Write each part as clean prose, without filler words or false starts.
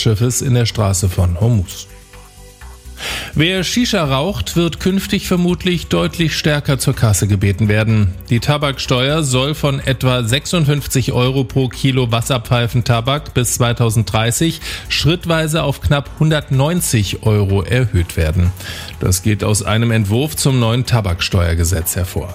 Transportschiffes in der Straße von Hormuz. Wer Shisha raucht, wird künftig vermutlich deutlich stärker zur Kasse gebeten werden. Die Tabaksteuer soll von etwa 56 € pro Kilo Wasserpfeifentabak bis 2030 schrittweise auf knapp 190 € erhöht werden. Das geht aus einem Entwurf zum neuen Tabaksteuergesetz hervor.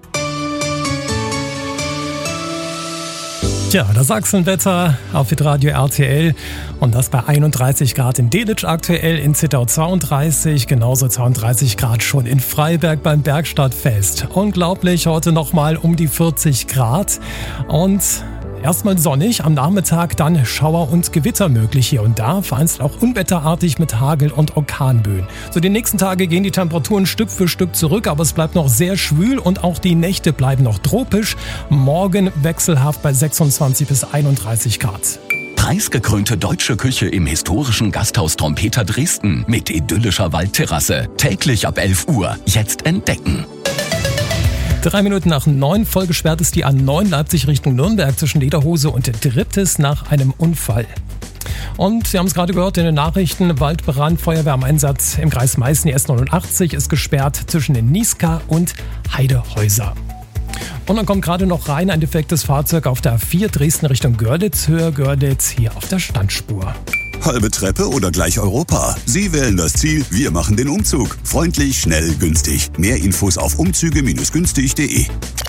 Ja, das Sachsenwetter auf Hitradio RTL und das bei 31 Grad in Delitzsch aktuell, in Zittau 32, genauso 32 Grad schon in Freiberg beim Bergstadtfest. Unglaublich, heute nochmal um die 40 Grad und erstmal sonnig, am Nachmittag dann Schauer und Gewitter möglich hier und da, vereinzelt auch unwetterartig mit Hagel und Orkanböen. So, die nächsten Tage gehen die Temperaturen Stück für Stück zurück, aber es bleibt noch sehr schwül und auch die Nächte bleiben noch tropisch. Morgen wechselhaft bei 26 bis 31 Grad. Preisgekrönte deutsche Küche im historischen Gasthaus Trompeter Dresden mit idyllischer Waldterrasse. Täglich ab 11 Uhr. Jetzt entdecken. 3 Minuten nach 9, voll gesperrt ist die A9 Leipzig Richtung Nürnberg zwischen Lederhose und Drittes nach einem Unfall. Und Sie haben es gerade gehört in den Nachrichten, Waldbrand, Feuerwehr am Einsatz im Kreis Meißen, die S89 ist gesperrt zwischen den Niska und Heidehäuser. Und dann kommt gerade noch rein ein defektes Fahrzeug auf der A4 Dresden Richtung Görlitz, Höhe Görlitz, hier auf der Standspur. Halbe Treppe oder gleich Europa? Sie wählen das Ziel, wir machen den Umzug. Freundlich, schnell, günstig. Mehr Infos auf umzüge-günstig.de.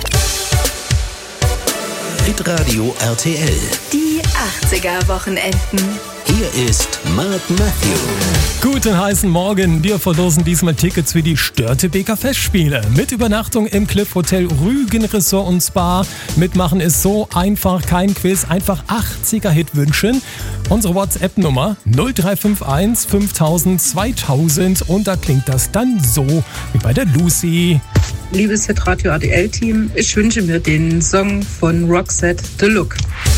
Hitradio RTL. Die 80er-Wochenenden. Hier ist Mark Matthew. Guten heißen Morgen. Wir verlosen diesmal Tickets für die Störtebeker Festspiele. Mit Übernachtung im Cliff Hotel Rügen Resort und Spa. Mitmachen ist so einfach, kein Quiz, einfach 80er-Hit wünschen. Unsere WhatsApp-Nummer 0351 5000 2000 und da klingt das dann so wie bei der Lucy. Liebes Hitradio RTL-Team, ich wünsche mir den Song von Roxette, The Look.